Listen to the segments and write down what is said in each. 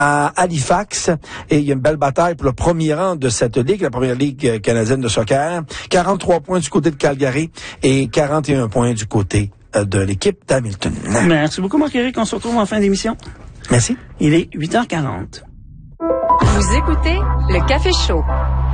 à Halifax. Et il y a une belle bataille pour le premier rang de cette ligue, la première ligue canadienne de soccer. 43 points du côté de Calgary et 41 points du côté de l'équipe d'Hamilton. Merci beaucoup, Marc-Éric. On se retrouve en fin d'émission. Merci. Il est 8h40. Vous écoutez le Café Chaud.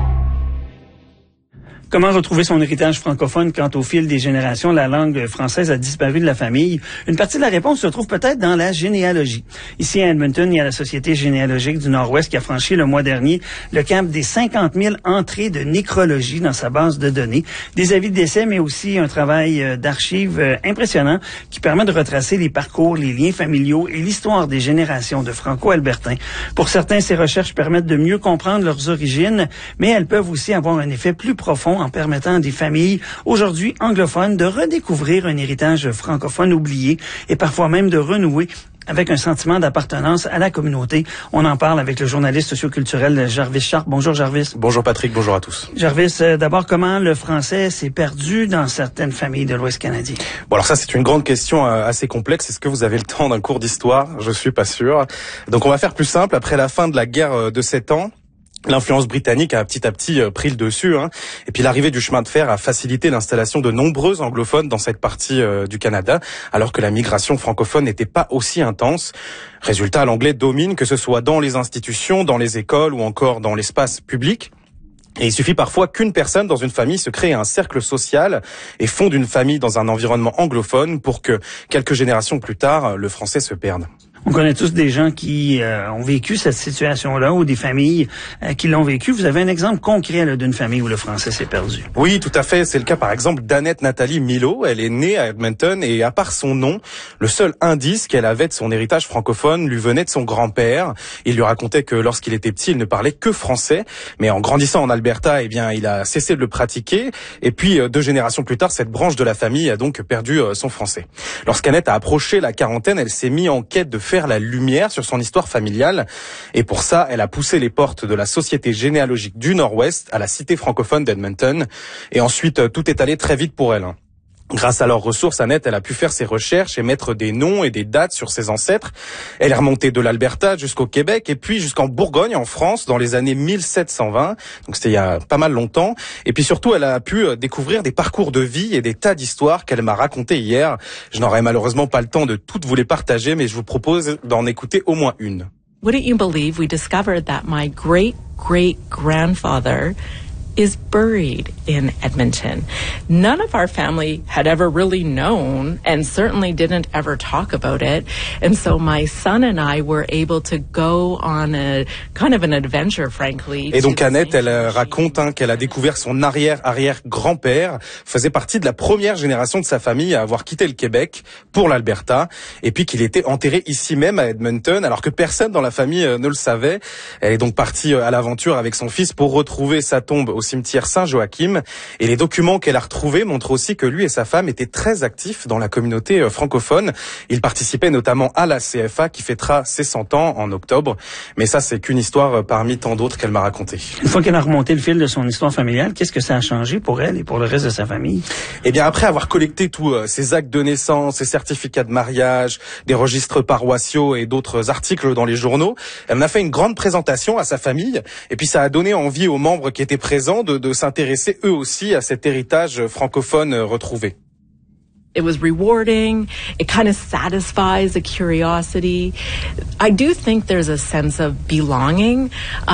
Comment retrouver son héritage francophone quand au fil des générations, la langue française a disparu de la famille? Une partie de la réponse se trouve peut-être dans la généalogie. Ici à Edmonton, il y a la Société généalogique du Nord-Ouest qui a franchi le mois dernier le cap des 50 000 entrées de nécrologie dans sa base de données. Des avis de décès, mais aussi un travail d'archives impressionnant qui permet de retracer les parcours, les liens familiaux et l'histoire des générations de Franco-Albertains. Pour certains, ces recherches permettent de mieux comprendre leurs origines, mais elles peuvent aussi avoir un effet plus profond en permettant à des familles aujourd'hui anglophones de redécouvrir un héritage francophone oublié et parfois même de renouer avec un sentiment d'appartenance à la communauté. On en parle avec le journaliste socioculturel Jarvis Sharp. Bonjour Jarvis. Bonjour Patrick, bonjour à tous. Jarvis, d'abord, comment le français s'est perdu dans certaines familles de l'Ouest canadien? Bon, alors ça, c'est une grande question assez complexe. Est-ce que vous avez le temps d'un cours d'histoire? Je suis pas sûr. Donc on va faire plus simple. Après la fin de la guerre de 7 ans, l'influence britannique a petit à petit pris le dessus, et puis l'arrivée du chemin de fer a facilité l'installation de nombreux anglophones dans cette partie du Canada, alors que la migration francophone n'était pas aussi intense. Résultat, l'anglais domine, que ce soit dans les institutions, dans les écoles ou encore dans l'espace public. Et il suffit parfois qu'une personne dans une famille se crée un cercle social et fonde une famille dans un environnement anglophone pour que, quelques générations plus tard, le français se perde. On connaît tous des gens qui ont vécu cette situation-là ou des familles qui l'ont vécu. Vous avez un exemple concret d'une famille où le français s'est perdu? Oui, tout à fait. C'est le cas, par exemple, d'Annette Nathalie Milo. Elle est née à Edmonton et à part son nom, le seul indice qu'elle avait de son héritage francophone lui venait de son grand-père. Il lui racontait que lorsqu'il était petit, il ne parlait que français. Mais en grandissant en Alberta, eh bien, il a cessé de le pratiquer. Et puis, 2 générations plus tard, cette branche de la famille a donc perdu son français. Lorsqu'Annette a approché la quarantaine, elle s'est mise en quête de faire la lumière sur son histoire familiale. Et pour ça, elle a poussé les portes de la Société généalogique du Nord-Ouest à la cité francophone d'Edmonton. Et ensuite, tout est allé très vite pour elle. Grâce à leurs ressources, Annette, elle a pu faire ses recherches et mettre des noms et des dates sur ses ancêtres. Elle est remontée de l'Alberta jusqu'au Québec et puis jusqu'en Bourgogne, en France, dans les années 1720. Donc c'était il y a pas mal longtemps. Et puis surtout, elle a pu découvrir des parcours de vie et des tas d'histoires qu'elle m'a racontées hier. Je n'aurai malheureusement pas le temps de toutes vous les partager, mais je vous propose d'en écouter au moins une. Wouldn't you believe we discovered that my great-great-grandfather is buried in Edmonton. None of our family had ever really known and certainly didn't ever talk about it. And so my son and I were able to go on a kind of an adventure, frankly. Et donc Annette, elle raconte qu'elle a découvert son arrière-arrière-grand-père, faisait partie de la première génération de sa famille à avoir quitté le Québec pour l'Alberta, et puis qu'il était enterré ici même à Edmonton, alors que personne dans la famille ne le savait. Elle est donc partie à l'aventure avec son fils pour retrouver sa tombe au cimetière Saint-Joachim. Et les documents qu'elle a retrouvés montrent aussi que lui et sa femme étaient très actifs dans la communauté francophone. Ils participaient notamment à la CFA qui fêtera ses 100 ans en octobre. Mais ça, c'est qu'une histoire parmi tant d'autres qu'elle m'a racontée. Une fois qu'elle a remonté le fil de son histoire familiale, qu'est-ce que ça a changé pour elle et pour le reste de sa famille? Eh bien, après avoir collecté tous ses actes de naissance, ses certificats de mariage, des registres paroissiaux et d'autres articles dans les journaux, elle m'a fait une grande présentation à sa famille. Et puis, ça a donné envie aux membres qui étaient présents de s'intéresser eux aussi à cet héritage francophone retrouvé. It was rewarding. It kind of satisfies a curiosity. I do think there's a sense of belonging.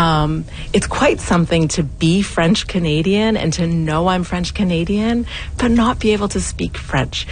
It's quite something to be French Canadian and to know I'm French Canadian, but not be able to speak French.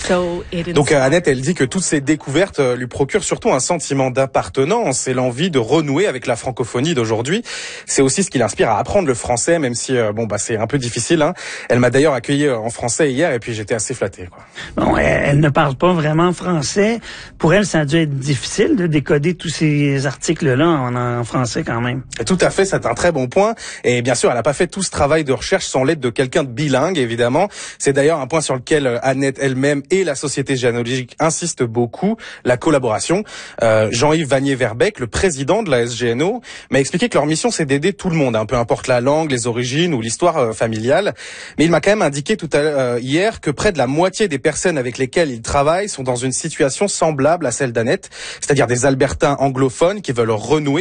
Donc Annette, elle dit que toutes ces découvertes lui procurent surtout un sentiment d'appartenance et l'envie de renouer avec la francophonie d'aujourd'hui. C'est aussi ce qui l'inspire à apprendre le français, même si c'est un peu difficile. Elle m'a d'ailleurs accueilli en français hier et puis j'étais assez flatté, quoi. Bon, elle ne parle pas vraiment français. Pour elle, ça a dû être difficile de décoder tous ces articles-là en français quand même. Tout à fait, c'est un très bon point. Et bien sûr, elle n'a pas fait tout ce travail de recherche sans l'aide de quelqu'un de bilingue, évidemment. C'est d'ailleurs un point sur lequel Annette elle-même et la Société généalogique insistent beaucoup, la collaboration. Jean-Yves Vanier-Verbeck, le président de la SGNO, m'a expliqué que leur mission, c'est d'aider tout le monde, peu importe la langue, les origines ou l'histoire familiale. Mais il m'a quand même indiqué hier que près de la moitié des personnes avec lesquelles il travaille sont dans une situation semblable à celle d'Annette, c'est-à-dire des Albertains anglophones qui veulent renouer